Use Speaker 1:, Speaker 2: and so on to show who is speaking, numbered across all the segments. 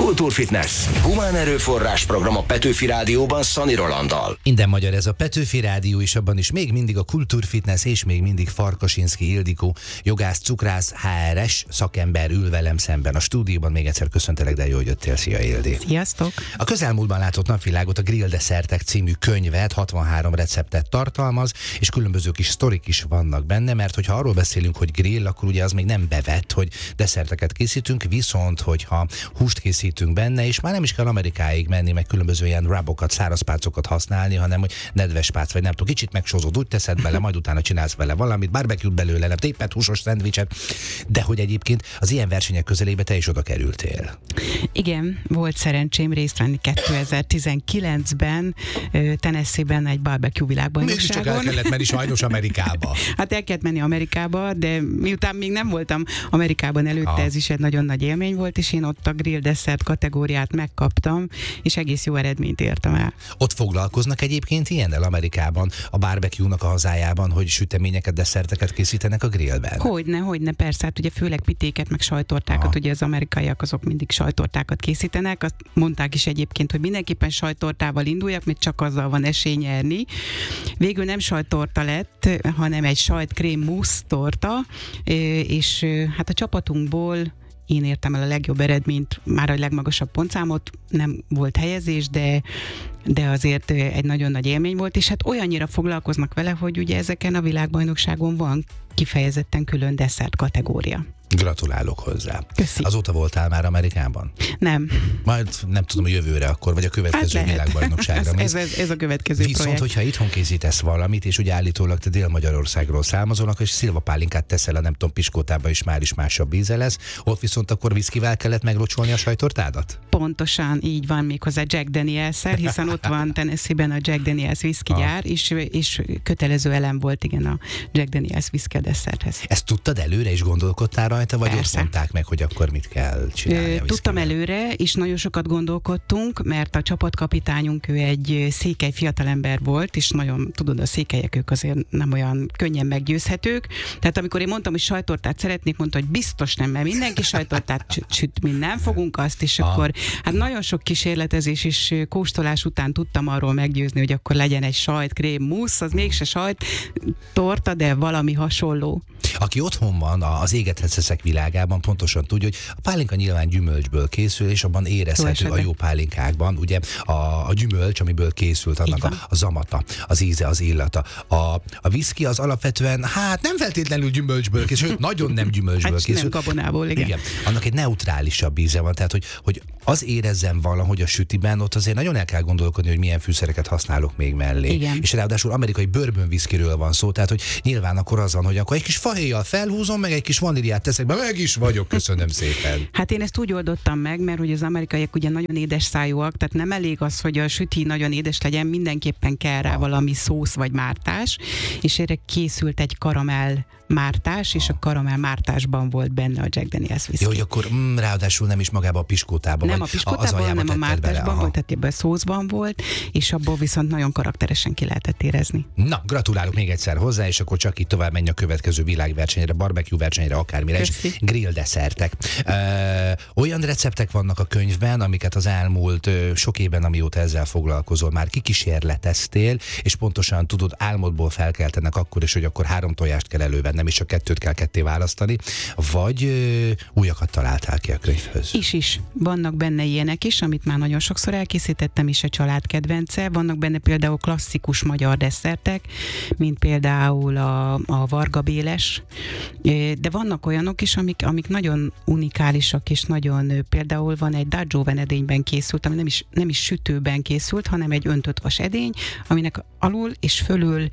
Speaker 1: Kultúrfitness. Humán erőforrás program a Petőfi Rádióban Szani Rolanddal.
Speaker 2: Minden magyar ez a Petőfi Rádió, és abban is még mindig a Kultúrfitness, és még mindig Farkasinszky Ildikó, jogász, cukrász, HRS szakember ül velem szemben a stúdióban. Még egyszer köszöntelek, de jó, hogy jöttél. Szia, Ildi.
Speaker 3: Sziasztok!
Speaker 2: A közelmúltban látott napvilágot a Grill Dessertek című könyvet, 63 receptet tartalmaz, és különböző kis sztorik is vannak benne, mert hogyha arról beszélünk, hogy grill, akkor ugye az még nem bevett, hogy desszerteket készítünk, viszont hogyha húst készítünk benne, és már nem is kell Amerikáig menni, meg különböző ilyen rabokat, szárazpácokat használni, hanem hogy nedves pác, vagy nem tudom, kicsit megsózod, úgy teszed bele, majd utána csinálsz vele valamit, barbecue-t belőle, nem tépet, húsos szendvicset, de hogy egyébként az ilyen versenyek közelébe te is oda kerültél.
Speaker 3: Igen, volt szerencsém részt venni 2019-ben Tennessee-ben egy barbecue világbajnokságon.
Speaker 2: Mégiscsak el kellett menni sajnos Amerikába.
Speaker 3: Hát el kellett menni Amerikába, de miután még nem voltam Amerikában előtte, ez is egy nagyon nagy élmény volt, és én ott a grill dessert kategóriát megkaptam, és egész jó eredményt értem el.
Speaker 2: Ott foglalkoznak egyébként ilyennel Amerikában, a barbecue-nak a hazájában, hogy süteményeket, desszerteket készítenek a grillben?
Speaker 3: Hogyne, persze, hát ugye főleg pitéket, meg sajtortákat, ugye az amerikaiak azok mindig sajtortákat készítenek, azt mondták is egyébként, hogy mindenképpen sajtortával induljak, mert csak azzal van esély nyerni. Végül nem sajtorta lett, hanem egy sajtkrém mousse torta, és hát a csapatunkból én értem el a legjobb eredményt, már a legmagasabb pontszámot, nem volt helyezés, de azért egy nagyon nagy élmény volt, és hát olyannyira foglalkoznak vele, hogy ugye ezeken a világbajnokságon van kifejezetten külön desszert kategória.
Speaker 2: Gratulálok hozzá.
Speaker 3: Köszi.
Speaker 2: Azóta voltál már Amerikában?
Speaker 3: Nem.
Speaker 2: Majd nem tudom, a jövőre akkor, vagy a következő világbajnokságra.
Speaker 3: Ez a következő
Speaker 2: Viszont,
Speaker 3: projekt.
Speaker 2: hogyha itthon készítesz valamit, és ugye állítólag te Dél-Magyarországról származolnak, és szilvapálinkát teszel a nem tudom, Piskótába, és már is másabb íze lesz, ott viszont akkor viszkivel kellett meglocsolni a sajtortádat?
Speaker 3: Pontosan így van, méghozzá Jack Daniels-szel, hiszen ott van Tennessee-ben a Jack Daniels whisky gyár, és kötelező elem volt, igen, a Jack Daniels whisky desszerthez.
Speaker 2: Ezt tudtad előre, és gondolkodtál rajta, vagy
Speaker 3: Persze.
Speaker 2: ott mondták meg, hogy akkor mit kell csinálni?
Speaker 3: Tudtam előre, és nagyon sokat gondolkodtunk, mert a csapatkapitányunk, ő egy székely fiatalember volt, és nagyon, tudod, a székelyek ők azért nem olyan könnyen meggyőzhetők. Tehát amikor én mondtam, hogy sajtortát szeretnék, mondta, hogy biztos nem, mert mindenki sajtortát süt, mi nem fogunk azt, és akkor hát nagyon sok kísérletezés és kóstolás után tudtam arról meggyőzni, hogy akkor legyen egy sajtkrém mousse, az mégse sajt torta, de valami hasonló.
Speaker 2: Aki otthon van az égethetsz eszek világában, pontosan tudja, hogy a pálinka nyilván gyümölcsből készül, és abban érezhető a jó pálinkákban, ugye a gyümölcs, amiből készült, annak a zamata, az íze, az illata. A whisky az alapvetően, hát nem feltétlenül gyümölcsből készül, sőt, nagyon nem gyümölcsből készül.
Speaker 3: Nem gabonából, igen.
Speaker 2: Annak egy neutrálisabb íze van, tehát hogy az érezzen valahogy a sütiben, ott azért nagyon el kell gondolkodni, hogy milyen fűszereket használok még mellé.
Speaker 3: Igen.
Speaker 2: És ráadásul amerikai bourbon whiskyről van szó, tehát hogy nyilván akkor az van, hogy akkor egy kis fahéjjal felhúzom, meg egy kis vaníliát teszek be, meg is vagyok, köszönöm szépen.
Speaker 3: Hát én ezt úgy oldottam meg, mert ugye az amerikaiak ugye nagyon édes szájúak, tehát nem elég az, hogy a süti nagyon édes legyen, mindenképpen kell rá valami szósz vagy mártás, és erre készült egy karamell mártás, és a karamell mártásban volt benne a Jack Daniels whisky.
Speaker 2: Jó, hogy akkor ráadásul nem is magába a piskótában,
Speaker 3: nem a piskótában, hanem a mártásban volt, tehát ebben szószban volt, és abból viszont nagyon karakteresen ki lehetett érezni.
Speaker 2: Na, gratulálok még egyszer hozzá, és akkor csak itt tovább menj a következő világversenyre, barbecue versenyre, akármire is. Grill desszertek. Olyan receptek vannak a könyvben, amiket az elmúlt sok évben, amióta ezzel foglalkozol, már kikísérleteztél, és pontosan tudod, álmodból felkeltenek akkor is, hogy akkor 3 tojást kell elővennem, és csak 2-t kell ketté választani, vagy újakat találtál ki a könyvhöz?
Speaker 3: Is. Vannak benne ilyenek is, amit már nagyon sokszor elkészítettem, is a család kedvence. Vannak benne például klasszikus magyar desszertek, mint például a vargabéles, de vannak olyanok is, amik nagyon unikálisak, és nagyon, például van egy Daggio venedényben készült, ami nem is sütőben készült, hanem egy öntött vas edény, aminek alul és fölül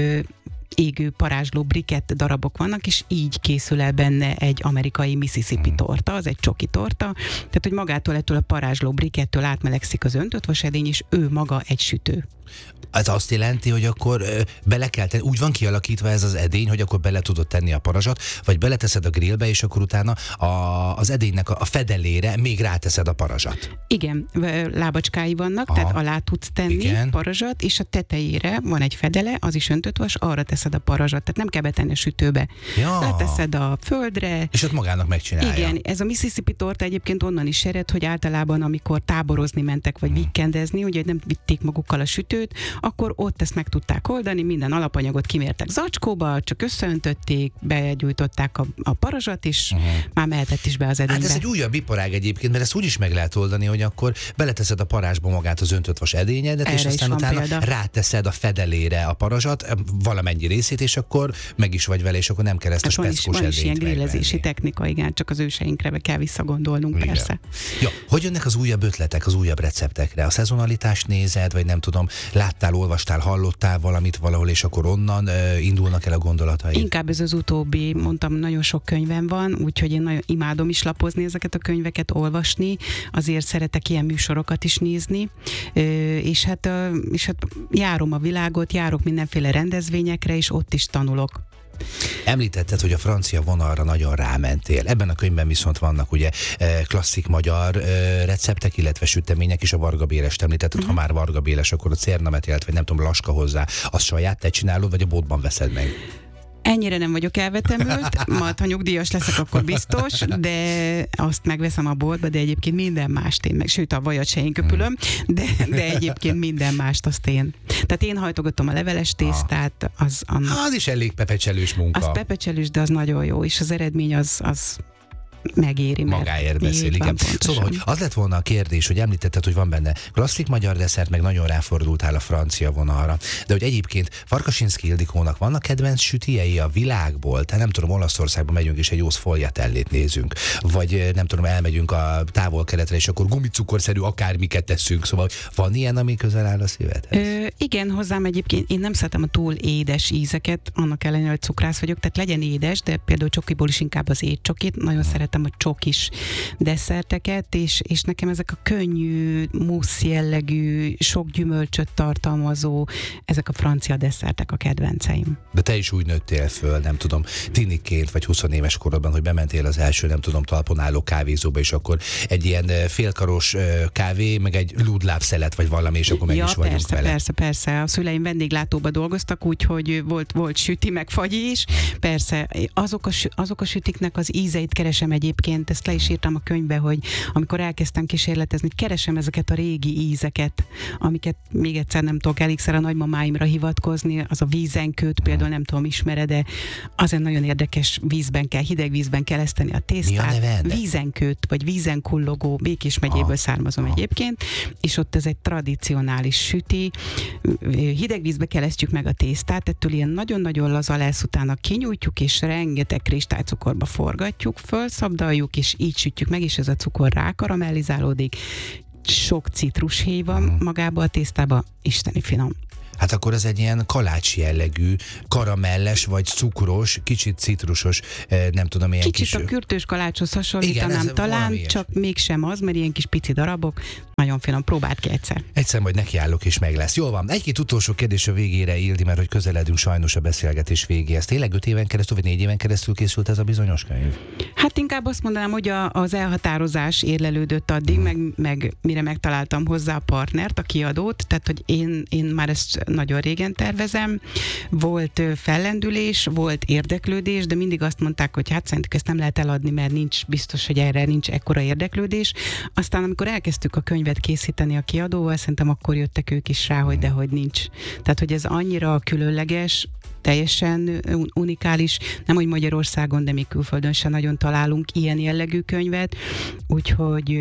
Speaker 3: égő parázsló brikett darabok vannak, és így készül el benne egy amerikai Mississippi torta, az egy csoki torta, tehát hogy magától ettől a parázsló brikettől átmelegszik az öntött vasedény, és ő maga egy sütő.
Speaker 2: Ez azt jelenti, hogy akkor bele kell tenni, úgy van kialakítva ez az edény, hogy akkor bele tudod tenni a parazsat, vagy beleteszed a grillbe, és akkor utána az edénynek a fedelére még ráteszed a parazsat.
Speaker 3: Igen, lábacskái vannak, tehát alá tudsz tenni parazsat, és a tetejére van egy fedele, az is öntött vas, arra teszed leteszed a parazsat, tehát nem kell betenni a sütőbe.
Speaker 2: Ja.
Speaker 3: Leteszed a földre.
Speaker 2: És ott magának megcsinálja.
Speaker 3: Igen, ez a Mississippi torta egyébként onnan is ered, hogy általában amikor táborozni mentek, vagy weekendezni, ugye nem vitték magukkal a sütőt, akkor ott ezt meg tudták oldani, minden alapanyagot kimértek zacskóba, csak összeöntötték, begyújtották a parazsat, és már mehetett is be az edénybe.
Speaker 2: Hát ez egy újabb iparág egyébként, mert ezt úgy is meg lehet oldani, hogy akkor beleteszed a parázsba magát az öntött vas edényedet, és aztán utána ráteszed a fedelére a parazsat, valamennyi részét, és akkor meg is vagy vele, és akkor nem kell ezt a speckós edényt
Speaker 3: van is ilyen grillezési
Speaker 2: megvenni.
Speaker 3: technika, igen, csak az őseinkre kell visszagondolnunk, igen. Persze.
Speaker 2: Ja, hogy jönnek az újabb ötletek, az újabb receptekre? A szezonalitást nézed, vagy nem tudom, láttál, olvastál, hallottál valamit valahol, és akkor onnan indulnak el a gondolatai?
Speaker 3: Inkább ez az utóbbi, mondtam, nagyon sok könyvem van, úgyhogy én nagyon imádom is lapozni ezeket a könyveket, olvasni, azért szeretek ilyen műsorokat is nézni, és hát járom a világot, járok mindenféle rendezvényekre, és ott is tanulok.
Speaker 2: Említetted, hogy a francia vonalra nagyon rámentél. Ebben a könyvben viszont vannak ugye klasszik magyar receptek, illetve sütemények is. A vargabélest említetted, ha már vargabéles, akkor a cérnametélt, vagy nem tudom, laska hozzá, azt saját te csinálod, vagy a boltban veszed meg?
Speaker 3: Ennyire nem vagyok elvetemült, majd ha nyugdíjas leszek, akkor biztos, de azt megveszem a boltba, de egyébként minden mást én meg, sőt a vajat se én köpülöm, de egyébként minden mást azt én. Tehát én hajtogatom a leveles tésztát, az
Speaker 2: is elég pepecselős munka.
Speaker 3: Az pepecselős, de az nagyon jó, és az eredmény az megéri.
Speaker 2: Magáért beszél, igen. Szóval, hogy az lett volna a kérdés, hogy említetted, hogy van benne klasszik magyar desszert, meg nagyon ráfordultál a francia vonalra. De hogy egyébként Farkasinszky Ildikónak vannak kedvenc sütiei a világból? Tehát nem tudom, Olaszországba megyünk és egy jó szfogliatellét nézünk. Vagy nem tudom, elmegyünk a távol-keletre, és akkor gumicukorszerű akármiket teszünk. Szóval van ilyen, ami közel áll a szívedhez?
Speaker 3: Igen, hozzám egyébként én nem szeretem a túl édes ízeket, annak ellenére, hogy cukrász vagyok, tehát legyen édes, de például csokiból is inkább az étcsokit, nagyon szeretem a csokis desszerteket, és nekem ezek a könnyű, mussz jellegű, sok gyümölcsöt tartalmazó, ezek a francia desszertek a kedvenceim.
Speaker 2: De te is úgy nőttél föl, nem tudom, tiniként vagy 20 éves korodban, hogy bementél az első, nem tudom, talpon álló kávézóba, és akkor egy ilyen félkaros kávé, meg egy lúdlábszelet, vagy valami, és akkor meg is vagyunk vele.
Speaker 3: Persze. A szüleim vendéglátóba dolgoztak, úgyhogy volt süti, meg fagyi is. Persze, azok a sütiknek az ízeit keresem egyébként, ezt le is írtam a könyvbe, hogy amikor elkezdtem kísérletezni, hogy keresem ezeket a régi ízeket, amiket még egyszer nem tudok elégszer a nagymamáimra hivatkozni, az a vízenkőt például nem tudom, ismered, de azért nagyon érdekes, hideg vízben kell eszteni a tésztát. Vízenkőt, vagy vízenkullogó, Békés megyéből származom egyébként, és ott ez egy tradicionális süti, hideg vízbe kelesztjük meg a tésztát, ettől ilyen nagyon-nagyon laza lesz, utána kinyújtjuk, és rengeteg kristálycukorba forgatjuk, felszabdaljuk, és így sütjük meg, és ez a cukor rákaramellizálódik. Sok citrushéj van magába a tésztába, isteni finom.
Speaker 2: Hát akkor ez egy ilyen kalács jellegű, karamelles vagy cukros, kicsit citrusos, nem tudom, ilyen
Speaker 3: kicsit
Speaker 2: kis...
Speaker 3: a kürtős kalácshoz hasonlítanám talán, csak mégsem az, mert ilyen kis pici darabok, nagyon finom, próbáld ki egyszer.
Speaker 2: Egyszer majd nekiállok és meg lesz. Jól van, egy-két utolsó kérdés a végére, Ildi, mert hogy közeledünk sajnos a beszélgetés végéhez. Tényleg 5 éven keresztül, vagy 4 éven keresztül készült ez a bizonyos könyv?
Speaker 3: Hát inkább azt mondanám, hogy az elhatározás érlelődött addig, meg mire megtaláltam hozzá a partnert, a kiadót, tehát hogy én már ezt nagyon régen tervezem. Volt fellendülés, volt érdeklődés, de mindig azt mondták, hogy hát szerintük ezt nem lehet eladni, mert nincs biztos, hogy erre nincs ekkora érdeklődés. Aztán amikor elkezdtük a könyvet készíteni a kiadóval, szerintem akkor jöttek ők is rá, hogy dehogy nincs. Tehát, hogy ez annyira különleges, teljesen unikális, nem hogy Magyarországon, de még külföldön sem nagyon találunk ilyen jellegű könyvet, úgyhogy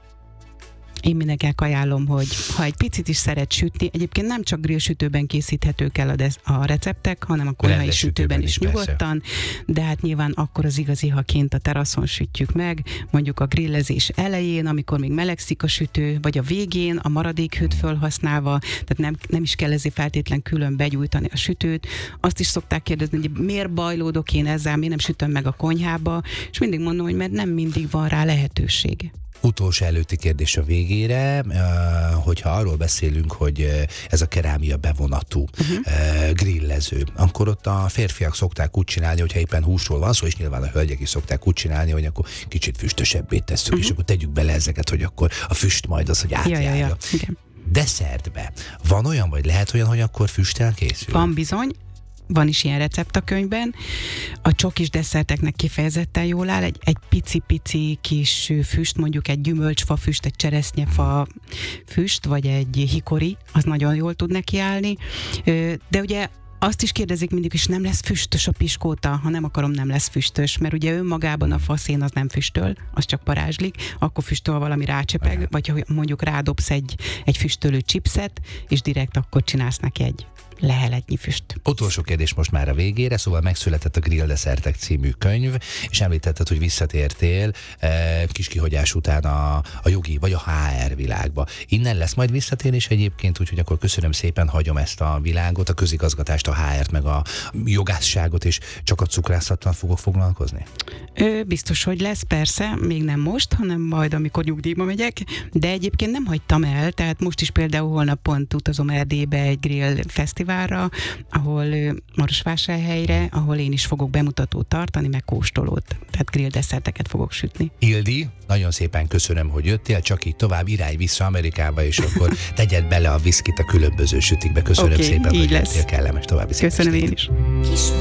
Speaker 3: én mindenkinek ajánlom, hogy ha egy picit is szeret sütni, egyébként nem csak grillsütőben készíthetők el a receptek, hanem a konyhai sütőben is nyugodtan, de hát nyilván akkor az igazi, ha kint a teraszon sütjük meg, mondjuk a grillezés elején, amikor még melegszik a sütő, vagy a végén a maradékhőt felhasználva, tehát nem is kell ezért feltétlen külön begyújtani a sütőt. Azt is szokták kérdezni, hogy miért bajlódok én ezzel, miért nem sütöm meg a konyhába, és mindig mondom, hogy mert nem mindig van rá lehetőség.
Speaker 2: Utolsó előtti kérdés a végére, hogyha arról beszélünk, hogy ez a kerámia bevonatú grillező, akkor ott a férfiak szokták úgy csinálni, hogyha éppen húsról van szó, és nyilván a hölgyek is szokták úgy csinálni, hogy akkor kicsit füstösebbé tesszük, és akkor tegyük bele ezeket, hogy akkor a füst majd az, hogy átjárja.
Speaker 3: Igen.
Speaker 2: Desszertbe van olyan, vagy lehet olyan, hogy akkor füsttel készül?
Speaker 3: Van bizony. van is ilyen recept a könyvben. A csokis desszerteknek kifejezetten jól áll, egy pici-pici kis füst, mondjuk egy gyümölcsfa füst, egy cseresznyefa füst, vagy egy hikori, az nagyon jól tud neki állni. De ugye azt is kérdezik mindig, és nem lesz füstös a piskóta, ha nem akarom, nem lesz füstös, mert ugye önmagában a faszén az nem füstöl, az csak parázslik, akkor füstöl valami rácsepeg, vagy ha mondjuk rádobsz egy füstölő chipset, és direkt akkor csinálsz neki egy leheletnyi füst.
Speaker 2: Utolsó kérdés most már a végére, szóval megszületett a Grill Desszertek című könyv, és említetted, hogy visszatértél kis kihagyás után a jogi vagy a HR világba. Innen lesz majd visszatérés egyébként, úgyhogy akkor köszönöm szépen, hagyom ezt a világot, a közigazgatást, a HR-t, meg a jogászságot, és csak a cukrászattal fogok foglalkozni?
Speaker 3: Biztos, hogy lesz, persze, még nem most, hanem majd, amikor nyugdíjba megyek, de egyébként nem hagytam el, tehát most is például holnap pont utazom Erdélybe egy grill fesztiválra, ahol Marosvásárhelyre, ahol én is fogok bemutatót tartani, meg kóstolót, tehát grill desszerteket fogok sütni.
Speaker 2: Ildi, nagyon szépen köszönöm, hogy jöttél, csak így tovább irány vissza Amerikába, és akkor tegyed bele a viszkit a különböző sütikbe. Köszönöm szépen, hogy jöttél, kellemes további szép
Speaker 3: Köszönöm
Speaker 2: estét.
Speaker 3: én is.